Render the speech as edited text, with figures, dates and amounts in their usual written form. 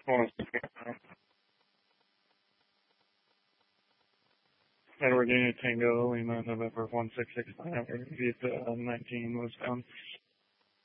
Well, Edward Unit Tango, Lima, November 1669, Viet 19 was found.